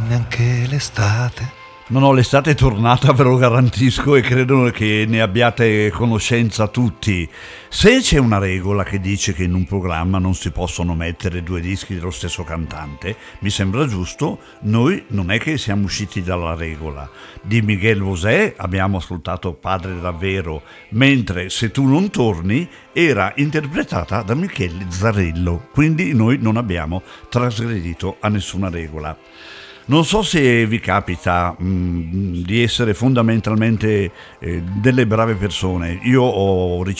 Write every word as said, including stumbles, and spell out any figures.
neanche l'estate. No, no, l'estate è tornata, ve lo garantisco, e credo che ne abbiate conoscenza tutti. Se c'è una regola che dice che in un programma non si possono mettere due dischi dello stesso cantante, mi sembra giusto, noi non è che siamo usciti dalla regola. Di Miguel Bosé abbiamo ascoltato Padre Davvero, mentre Se tu non torni era interpretata da Michele Zarrillo, quindi noi non abbiamo trasgredito a nessuna regola. Non so se vi capita mh, di essere fondamentalmente eh, delle brave persone. Io ho